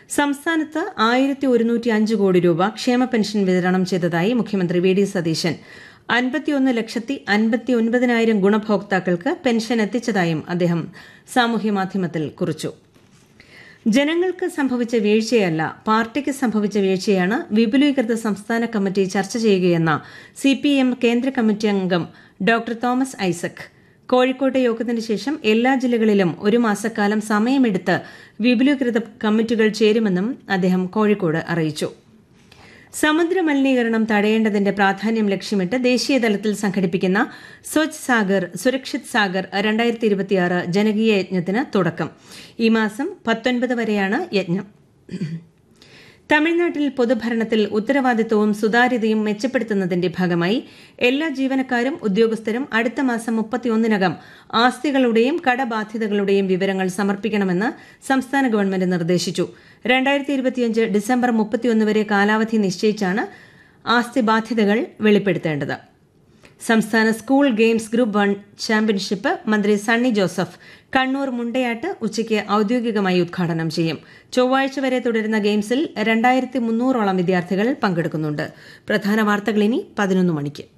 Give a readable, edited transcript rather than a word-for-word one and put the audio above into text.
സംസ്ഥാനത്ത് 1105 കോടി രൂപ ക്ഷേമ പെൻഷൻ വിതരണം ചെയ്തതായി മുഖ്യമന്ത്രി വി ഡി സതീശൻ. 51,59,000 ഗുണഭോക്താക്കൾക്ക് പെൻഷൻ എത്തിച്ചതായും അദ്ദേഹം സാമൂഹ്യമാധ്യമത്തിൽ കുറിച്ചു. ജനങ്ങൾക്ക് സംഭവിച്ച വീഴ്ചയല്ല, പാർട്ടിക്ക് സംഭവിച്ച വീഴ്ചയാണ് വിപുലീകൃത സംസ്ഥാന കമ്മിറ്റി ചർച്ച ചെയ്യുകയെന്ന CPM കേന്ദ്ര കമ്മിറ്റി അംഗം ഡോക്ടർ തോമസ് ഐസക്. കോഴിക്കോട്ടെ യോഗത്തിന് ശേഷം എല്ലാ ജില്ലകളിലും ഒരു മാസക്കാലം സമയമെടുത്ത് വിപുലീകൃത കമ്മിറ്റികൾ ചേരുമെന്നും അദ്ദേഹം കോഴിക്കോട് അറിയിച്ചു. സമുദ്ര മലിനീകരണം തടയേണ്ടതിന്റെ പ്രാധാന്യം ലക്ഷ്യമിട്ട് ദേശീയതലത്തിൽ സംഘടിപ്പിക്കുന്ന സ്വച്ഛ് സാഗർ സുരക്ഷിത് സാഗർ 2026 ജനകീയ യജ്ഞത്തിന് തുടക്കം. ഈ മാസം 19 വരെയാണ് യജ്ഞം. തമിഴ്നാട്ടിൽ പൊതുഭരണത്തിൽ ഉത്തരവാദിത്വവും സുതാര്യതയും മെച്ചപ്പെടുത്തുന്നതിന്റെ ഭാഗമായി എല്ലാ ജീവനക്കാരും ഉദ്യോഗസ്ഥരും അടുത്ത മാസം 31-നകം ആസ്തികളുടെയും കടബാധ്യതകളുടെയും വിവരങ്ങൾ സമർപ്പിക്കണമെന്ന് സംസ്ഥാന ഗവൺമെന്റ് നിർദ്ദേശിച്ചു. 2025 ഡിസംബർ 31 വരെ കാലാവധി നിശ്ചയിച്ചാണ് ആസ്തി ബാധ്യതകൾ വെളിപ്പെടുത്തേണ്ടത്. സംസ്ഥാന സ്കൂൾ ഗെയിംസ് ഗ്രൂപ്പ് 1 ചാമ്പ്യൻഷിപ്പ് മന്ത്രി സണ്ണി ജോസഫ് കണ്ണൂർ മുണ്ടയാട്ട് ഉച്ചയ്ക്ക് ഔദ്യോഗികമായി ഉദ്ഘാടനം ചെയ്യും. ചൊവ്വാഴ്ച വരെ തുടരുന്ന ഗെയിംസിൽ 2300ഓളം വിദ്യാർത്ഥികൾ പങ്കെടുക്കുന്നുണ്ട്. പ്രധാന വാർത്തകൾ ഇനി 11 മണിക്ക്.